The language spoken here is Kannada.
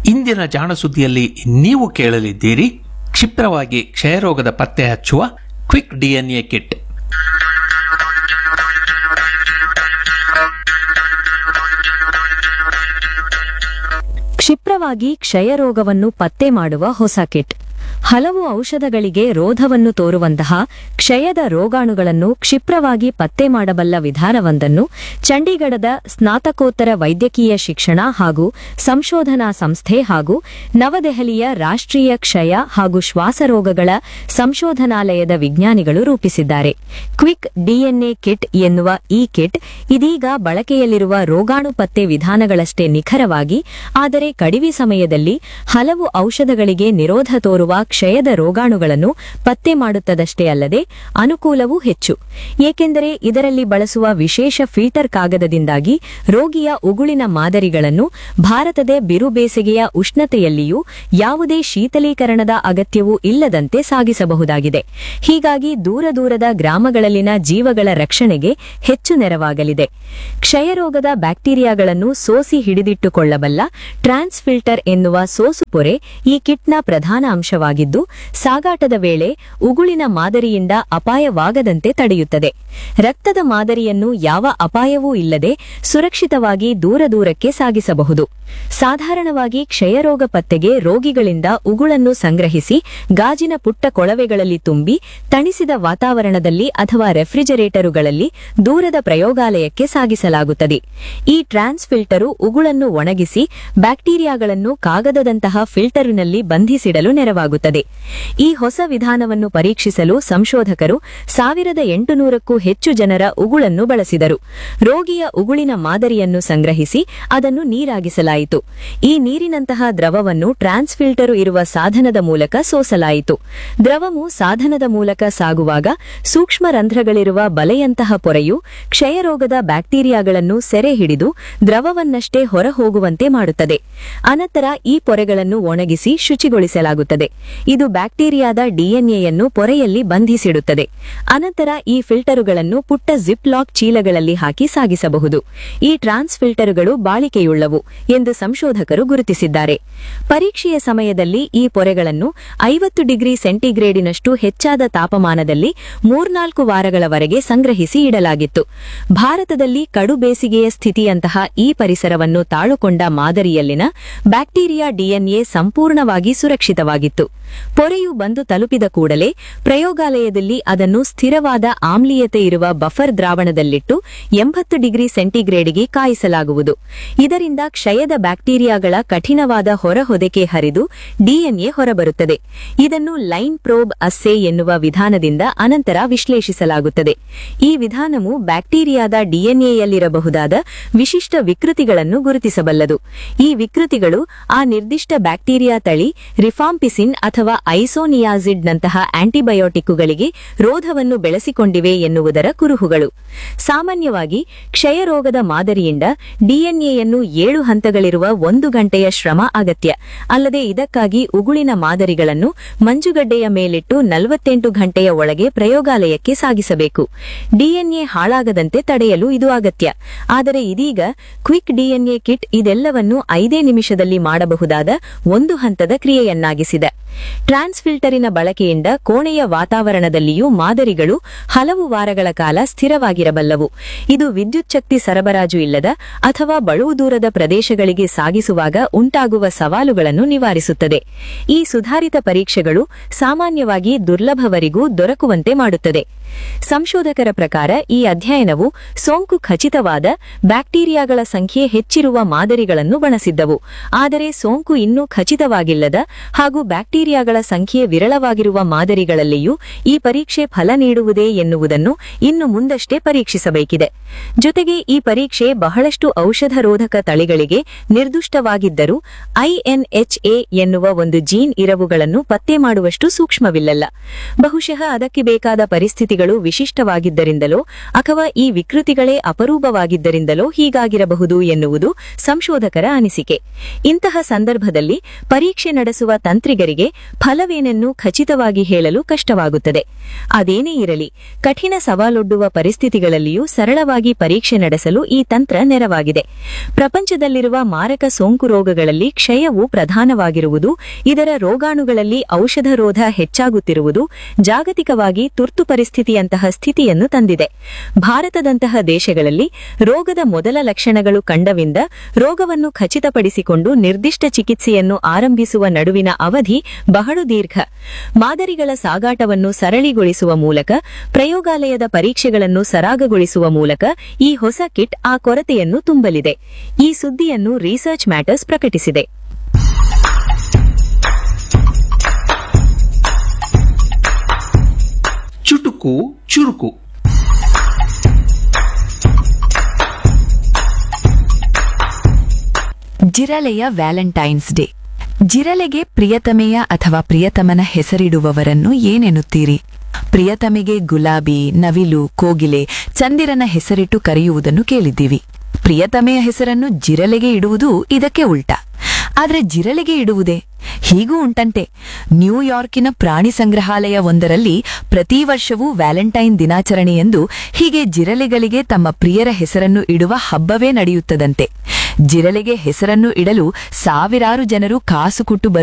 ಇಂದಿನ ಜಾಣಸುದ್ದಿಯಲ್ಲಿ ನೀವು ಕೇಳಲಿದ್ದೀರಿ ಕ್ಷಿಪ್ರವಾಗಿ ಕ್ಷಯರೋಗದ ಪತ್ತೆ ಹಚ್ಚುವ ಕ್ವಿಕ್ ಡಿಎನ್ಎ ಕಿಟ್. ಕ್ಷಿಪ್ರವಾಗಿ ಕ್ಷಯರೋಗವನ್ನು ಪತ್ತೆ ಮಾಡುವ ಹೊಸ ಕಿಟ್. ಹಲವು ಔಷಧಗಳಿಗೆ ರೋಧವನ್ನು ತೋರುವಂತಹ ಕ್ಷಯದ ರೋಗಾಣುಗಳನ್ನು ಕ್ಷಿಪ್ರವಾಗಿ ಪತ್ತೆ ಮಾಡಬಲ್ಲ ವಿಧಾನವೊಂದನ್ನು ಚಂಡೀಗಢದ ಸ್ನಾತಕೋತ್ತರ ವೈದ್ಯಕೀಯ ಶಿಕ್ಷಣ ಹಾಗೂ ಸಂಶೋಧನಾ ಸಂಸ್ಥೆ ಹಾಗೂ ನವದೆಹಲಿಯ ರಾಷ್ಟ್ರೀಯ ಕ್ಷಯ ಹಾಗೂ ಶ್ವಾಸರೋಗಗಳ ಸಂಶೋಧನಾಲಯದ ವಿಜ್ಞಾನಿಗಳು ರೂಪಿಸಿದ್ದಾರೆ. ಕ್ವಿಕ್ ಡಿಎನ್ಎ ಕಿಟ್ ಎನ್ನುವ ಈ ಕಿಟ್ ಇದೀಗ ಬಳಕೆಯಲ್ಲಿರುವ ರೋಗಾಣು ಪತ್ತೆ ವಿಧಾನಗಳಷ್ಟೇ ನಿಖರವಾಗಿ, ಆದರೆ ಕಡಿಮೆ ಸಮಯದಲ್ಲಿ ಹಲವು ಔಷಧಗಳಿಗೆ ನಿರೋಧ ತೋರುವ ಕ್ಷಯದ ರೋಗಾಣುಗಳನ್ನು ಪತ್ತೆ ಮಾಡುತ್ತದಷ್ಟೇ ಅಲ್ಲದೆ ಅನುಕೂಲವೂ ಹೆಚ್ಚು. ಏಕೆಂದರೆ ಇದರಲ್ಲಿ ಬಳಸುವ ವಿಶೇಷ ಫಿಲ್ಟರ್ ಕಾಗದದಿಂದಾಗಿ ರೋಗಿಯ ಉಗುಳಿನ ಮಾದರಿಗಳನ್ನು ಭಾರತದ ಬಿರುಬೇಸಿಗೆಯ ಉಷ್ಣತೆಯಲ್ಲಿಯೂ ಯಾವುದೇ ಶೀತಲೀಕರಣದ ಅಗತ್ಯವೂ ಇಲ್ಲದಂತೆ ಸಾಗಿಸಬಹುದಾಗಿದೆ. ಹೀಗಾಗಿ ದೂರದ ಗ್ರಾಮಗಳಲ್ಲಿನ ಜೀವಗಳ ರಕ್ಷಣೆಗೆ ಹೆಚ್ಚು ನೆರವಾಗಲಿದೆ. ಕ್ಷಯರೋಗದ ಬ್ಯಾಕ್ಟೀರಿಯಾಗಳನ್ನು ಸೋಸಿ ಹಿಡಿದಿಟ್ಟುಕೊಳ್ಳಬಲ್ಲ ಟ್ರಾನ್ಸ್ ಫಿಲ್ಟರ್ ಎನ್ನುವ ಸೋಸು ಪೊರೆ ಈ ಕಿಟ್ನ ಪ್ರಧಾನ ಅಂಶವಾಗಿದ್ದು, ಸಾಗಾಟದ ವೇಳೆ ಉಗುಳಿನ ಮಾದರಿಯಿಂದ ಅಪಾಯವಾಗದಂತೆ ತಡೆಯುತ್ತದೆ. ರಕ್ತದ ಮಾದರಿಯನ್ನು ಯಾವ ಅಪಾಯವೂ ಇಲ್ಲದೆ ಸುರಕ್ಷಿತವಾಗಿ ದೂರಕ್ಕೆ ಸಾಗಿಸಬಹುದು. ಸಾಧಾರಣವಾಗಿ ಕ್ಷಯರೋಗ ಪತ್ತೆಗೆ ರೋಗಿಗಳಿಂದ ಉಗುಳನ್ನು ಸಂಗ್ರಹಿಸಿ ಗಾಜಿನ ಪುಟ್ಟ ಕೊಳವೆಗಳಲ್ಲಿ ತುಂಬಿ ತಣಿಸಿದ ವಾತಾವರಣದಲ್ಲಿ ಅಥವಾ ರೆಫ್ರಿಜರೇಟರುಗಳಲ್ಲಿ ದೂರದ ಪ್ರಯೋಗಾಲಯಕ್ಕೆ ಸಾಗಿಸಲಾಗುತ್ತದೆ. ಈ ಟ್ರಾನ್ಸ್ ಫಿಲ್ಟರು ಉಗುಳನ್ನು ಒಣಗಿಸಿ ಬ್ಯಾಕ್ಟೀರಿಯಾಗಳನ್ನು ಕಾಗದದಂತಹ ಫಿಲ್ಟರಿನಲ್ಲಿ ಬಂಧಿಸಿಡಲು ನೆರವಾಗುತ್ತದೆ. ಈ ಹೊಸ ವಿಧಾನವನ್ನು ಪರೀಕ್ಷಿಸಲು ಸಂಶೋಧಕರು 1800ಕ್ಕೂ ಹೆಚ್ಚು ಜನರ ಉಗುಳನ್ನು ಬಳಸಿದರು. ರೋಗಿಯ ಉಗುಳಿನ ಮಾದರಿಯನ್ನು ಸಂಗ್ರಹಿಸಿ ಅದನ್ನು ನೀರಾಗಿಸಲಾಯಿತು. ಈ ನೀರಿನಂತಹ ದ್ರವವನ್ನು ಟ್ರಾನ್ಸ್ ಫಿಲ್ಟರು ಇರುವ ಸಾಧನದ ಮೂಲಕ ಸೋಸಲಾಯಿತು. ದ್ರವವು ಸಾಧನದ ಮೂಲಕ ಸಾಗುವಾಗ ಸೂಕ್ಷ್ಮ ರಂಧ್ರಗಳಿರುವ ಬಲೆಯಂತಹ ಪೊರೆಯು ಕ್ಷಯರೋಗದ ಬ್ಯಾಕ್ಟೀರಿಯಾಗಳನ್ನು ಸೆರೆ ಹಿಡಿದು ದ್ರವವನ್ನಷ್ಟೇ ಹೊರಹೋಗುವಂತೆ ಮಾಡುತ್ತದೆ. ಅನಂತರ ಈ ಪೊರೆಗಳನ್ನು ಒಣಗಿಸಿ ಶುಚಿಗೊಳಿಸಲಾಗುತ್ತದೆ. ಇದು ಬ್ಯಾಕ್ಟೀರಿಯಾದ ಡಿಎನ್ಎಯನ್ನು ಪೊರೆಯಲ್ಲಿ ಬಂಧಿಸಿಡುತ್ತದೆ. ಅನಂತರ ಈ ಫಿಲ್ಟರುಗಳನ್ನು ಪುಟ್ಟ ಜಿಪ್ ಲಾಕ್ ಚೀಲಗಳಲ್ಲಿ ಹಾಕಿ ಸಾಗಿಸಬಹುದು. ಈ ಟ್ರಾನ್ಸ್ ಫಿಲ್ಟರುಗಳು ಬಾಳಿಕೆಯುಳ್ಳವು ಎಂದು ಸಂಶೋಧಕರು ಗುರುತಿಸಿದ್ದಾರೆ. ಪರೀಕ್ಷೆಯ ಸಮಯದಲ್ಲಿ ಈ ಪೊರೆಗಳನ್ನು 50 ಡಿಗ್ರಿ ಸೆಂಟಿಗ್ರೇಡಿನಷ್ಟು ಹೆಚ್ಚಾದ ತಾಪಮಾನದಲ್ಲಿ 3-4 ವಾರಗಳವರೆಗೆ ಸಂಗ್ರಹಿಸಿ ಇಡಲಾಗಿತ್ತು. ಭಾರತದಲ್ಲಿ ಕಡು ಬೇಸಿಗೆಯ ಸ್ಥಿತಿಯಂತಹ ಈ ಪರಿಸರವನ್ನು ತಾಳುಕೊಂಡ ಮಾದರಿಯಲ್ಲಿನ ಬ್ಯಾಕ್ಟೀರಿಯಾ ಡಿಎನ್ಎ ಸಂಪೂರ್ಣವಾಗಿ ಸುರಕ್ಷಿತವಾಗಿತ್ತು. ಪೊರೆಯು ಬಂದು ತಲುಪಿದ ಕೂಡಲೇ ಪ್ರಯೋಗಾಲಯದಲ್ಲಿ ಅದನ್ನು ಸ್ಥಿರವಾದ ಆಮ್ಲೀಯತೆ ಇರುವ ಬಫರ್ ದ್ರಾವಣದಲ್ಲಿಟ್ಟು 80 ಡಿಗ್ರಿ ಸೆಂಟಿಗ್ರೇಡ್ಗೆ ಕಾಯಿಸಲಾಗುವುದು. ಇದರಿಂದ ಕ್ಷಯದ ಬ್ಯಾಕ್ಟೀರಿಯಾಗಳ ಕಠಿಣವಾದ ಹೊರಹೊದಕೆ ಹರಿದು ಡಿಎನ್ಎ ಹೊರಬರುತ್ತದೆ. ಇದನ್ನು ಲೈನ್ ಪ್ರೋಬ್ ಅಸ್ಸೇ ಎನ್ನುವ ವಿಧಾನದಿಂದ ಅನಂತರ ವಿಶ್ಲೇಷಿಸಲಾಗುತ್ತದೆ. ಈ ವಿಧಾನವು ಬ್ಯಾಕ್ಟೀರಿಯಾದ ಡಿಎನ್ಎಯಲ್ಲಿರಬಹುದಾದ ವಿಶಿಷ್ಟ ವಿಕೃತಿಗಳನ್ನು ಗುರುತಿಸಬಲ್ಲದು. ಈ ವಿಕೃತಿಗಳು ಆ ನಿರ್ದಿಷ್ಟ ಬ್ಯಾಕ್ಟೀರಿಯಾ ತಳಿ, ರಿಫಾಂಪಿಸಿನ್ ಅಥವಾ ಐಸೋನಿಯಾಸಿಡ್ನಂತಹ ಆಂಟಿಬಯೋಟಿಕ್ಕುಗಳಿಗೆ ರೋಧವನ್ನು ಬೆಳೆಸಿಕೊಂಡಿವೆ ಎನ್ನುವುದರ ಕುರುಹುಗಳು. ಸಾಮಾನ್ಯವಾಗಿ ಕ್ಷಯರೋಗದ ಮಾದರಿಯಿಂದ ಡಿಎನ್ಎಯನ್ನು 7 ಹಂತಗಳಿರುವ 1 ಗಂಟೆಯ ಶ್ರಮ ಅಗತ್ಯ. ಅಲ್ಲದೆ ಇದಕ್ಕಾಗಿ ಉಗುಳಿನ ಮಾದರಿಗಳನ್ನು ಮಂಜುಗಡ್ಡೆಯ ಮೇಲಿಟ್ಟು 48 ಗಂಟೆಯ ಒಳಗೆ ಪ್ರಯೋಗಾಲಯಕ್ಕೆ ಸಾಗಿಸಬೇಕು. ಡಿಎನ್ಎ ಹಾಳಾಗದಂತೆ ತಡೆಯಲು ಇದು ಅಗತ್ಯ. ಆದರೆ ಇದೀಗ ಕ್ವಿಕ್ ಡಿಎನ್ಎ ಕಿಟ್ ಇದೆಲ್ಲವನ್ನು 5 ನಿಮಿಷದಲ್ಲಿ ಮಾಡಬಹುದಾದ 1 ಹಂತದ ಕ್ರಿಯೆಯನ್ನಾಗಿಸಿದೆ. ಟ್ರಾನ್ಸ್ ಫಿಲ್ಟರಿನ ಬಳಕೆಯಿಂದ ಕೋಣೆಯ ವಾತಾವರಣದಲ್ಲಿಯೂ ಮಾದರಿಗಳು ಹಲವು ವಾರಗಳ ಕಾಲ ಸ್ಥಿರವಾಗಿರಬಲ್ಲವು. ಇದು ವಿದ್ಯುತ್ ಶಕ್ತಿ ಸರಬರಾಜು ಇಲ್ಲದ ಅಥವಾ ಬಳುವು ದೂರದ ಪ್ರದೇಶಗಳಿಗೆ ಸಾಗಿಸುವಾಗ ಉಂಟಾಗುವ ಸವಾಲುಗಳನ್ನು ನಿವಾರಿಸುತ್ತದೆ. ಈ ಸುಧಾರಿತ ಪರೀಕ್ಷೆಗಳು ಸಾಮಾನ್ಯವಾಗಿ ದುರ್ಲಭವರಿಗೂ ದೊರಕುವಂತೆ ಮಾಡುತ್ತದೆ. ಸಂಶೋಧಕರ ಪ್ರಕಾರ ಈ ಅಧ್ಯಯನವು ಸೋಂಕು ಖಚಿತವಾದ ಬ್ಯಾಕ್ಟೀರಿಯಾಗಳ ಸಂಖ್ಯೆ ಹೆಚ್ಚಿರುವ ಮಾದರಿಗಳನ್ನು ಬಳಸಿದ್ದವು. ಆದರೆ ಸೋಂಕು ಇನ್ನೂ ಖಚಿತವಾಗಿಲ್ಲದ ಹಾಗೂ ಬ್ಯಾಕ್ಟೀರಿಯಾಗಳ ಸಂಖ್ಯೆ ವಿರಳವಾಗಿರುವ ಮಾದರಿಗಳಲ್ಲಿಯೂ ಈ ಪರೀಕ್ಷೆ ಫಲ ನೀಡುವುದೇ ಎನ್ನುವುದನ್ನು ಇನ್ನು ಮುಂದಷ್ಟೇ ಪರೀಕ್ಷಿಸಬೇಕಿದೆ. ಜೊತೆಗೆ ಈ ಪರೀಕ್ಷೆ ಬಹಳಷ್ಟು ಔಷಧ ರೋಧಕ ತಳಿಗಳಿಗೆ ನಿರ್ದಿಷ್ಟವಾಗಿದ್ದರೂ INHA ಎನ್ನುವ ಒಂದು ಜೀನ್ ಇರವುಗಳನ್ನು ಪತ್ತೆ ಮಾಡುವಷ್ಟು ಸೂಕ್ಷ್ಮವಿಲ್ಲಲ್ಲ. ಬಹುಶಃ ಅದಕ್ಕೆ ಬೇಕಾದ ಪರಿಸ್ಥಿತಿಗಳು ವಿಕೃತಿಗಳು ವಿಶಿಷ್ಟವಾಗಿದ್ದರಿಂದಲೋ ಅಥವಾ ಈ ವಿಕೃತಿಗಳೇ ಅಪರೂಪವಾಗಿದ್ದರಿಂದಲೋ ಹೀಗಾಗಿರಬಹುದು ಎನ್ನುವುದು ಸಂಶೋಧಕರ ಅನಿಸಿಕೆ. ಇಂತಹ ಸಂದರ್ಭದಲ್ಲಿ ಪರೀಕ್ಷೆ ನಡೆಸುವ ತಂತ್ರಿಗರಿಗೆ ಫಲವೇನೆನ್ನು ಖಚಿತವಾಗಿ ಹೇಳಲು ಕಷ್ಟವಾಗುತ್ತದೆ. ಅದೇನೇ ಇರಲಿ, ಕಠಿಣ ಸವಾಲೊಡ್ಡುವ ಪರಿಸ್ಥಿತಿಗಳಲ್ಲಿಯೂ ಸರಳವಾಗಿ ಪರೀಕ್ಷೆ ನಡೆಸಲು ಈ ತಂತ್ರ ನೆರವಾಗಿದೆ. ಪ್ರಪಂಚದಲ್ಲಿರುವ ಮಾರಕ ಸೋಂಕು ರೋಗಗಳಲ್ಲಿ ಕ್ಷಯವು ಪ್ರಧಾನವಾಗಿರುವುದು, ಇದರ ರೋಗಾಣುಗಳಲ್ಲಿ ಔಷಧರೋಧ ಹೆಚ್ಚಾಗುತ್ತಿರುವುದು ಜಾಗತಿಕವಾಗಿ ತುರ್ತು ಪರಿಸ್ಥಿತಿಯಂತಹ ಸ್ಥಿತಿಯನ್ನು ತಂದಿದೆ. ಭಾರತದಂತಹ ದೇಶಗಳಲ್ಲಿ ರೋಗದ ಮೊದಲ ಲಕ್ಷಣಗಳು ಕಂಡವಿಂದ ರೋಗವನ್ನು ಖಚಿತಪಡಿಸಿಕೊಂಡು ನಿರ್ದಿಷ್ಟ ಚಿಕಿತ್ಸೆಯನ್ನು ಆರಂಭಿಸುವ ನಡುವಿನ ಅವಧಿ ಬಹಳ ದೀರ್ಘ. ಮಾದರಿಗಳ ಸಾಗಾಟವನ್ನು ಸರಳಿಗೊಳಿಸುವ ಮೂಲಕ, ಪ್ರಯೋಗಾಲಯದ ಪರೀಕ್ಷೆಗಳನ್ನು ಸರಾಗಗೊಳಿಸುವ ಮೂಲಕ ಈ ಹೊಸ ಕಿಟ್ ಆ ಕೊರತೆಯನ್ನು ತುಂಬಲಿದೆ. ಈ ಸುದ್ದಿಯನ್ನು ರಿಸರ್ಚ್ ಮ್ಯಾಟರ್ಸ್ ಪ್ರಕಟಿಸಿದೆ. ಚುಟುಕು ಚುರುಕು. ಜಿರಳೆಯ ವ್ಯಾಲೆಂಟೈನ್ಸ್ ಡೇ. ಜಿರಳೆಗೆ ಪ್ರಿಯತಮೆಯ ಅಥವಾ ಪ್ರಿಯತಮನ ಹೆಸರಿಡುವವರನ್ನು ಏನೆನ್ನುತ್ತೀರಿ? ಪ್ರಿಯತಮೆಗೆ ಗುಲಾಬಿ, ನವಿಲು, ಕೋಗಿಲೆ, ಚಂದಿರನ ಹೆಸರಿಟ್ಟು ಕರೆಯುವುದನ್ನು ಕೇಳಿದ್ದೀವಿ. ಪ್ರಿಯತಮೆಯ ಹೆಸರನ್ನು ಜಿರಳೆಗೆ ಇಡುವುದು ಇದಕ್ಕೆ ಉಲ್ಟಾ. ಆದ್ರೆ ಜಿರಳೆಗೆ ಇಡುವುದೇ? ಹೀಗೂ ಉಂಟಂತೆ. ನ್ಯೂಯಾರ್ಕಿನ ಪ್ರಾಣಿ ಸಂಗ್ರಹಾಲಯ ಒಂದರಲ್ಲಿ ಪ್ರತಿ ವರ್ಷವೂ ವ್ಯಾಲೆಂಟೈನ್ ದಿನಾಚರಣೆಯೆಂದು ಹೀಗೆ ಜಿರಳೆಗಳಿಗೆ ತಮ್ಮ ಪ್ರಿಯರ ಹೆಸರನ್ನು ಇಡುವ ಹಬ್ಬವೇ ನಡೆಯುತ್ತದಂತೆ. ಜಿರಳೆಗೆ ಹೆಸರನ್ನು ಇಡಲು ಸಾವಿರಾರು ಜನರು ಕಾಸು ಕೊಟ್ಟು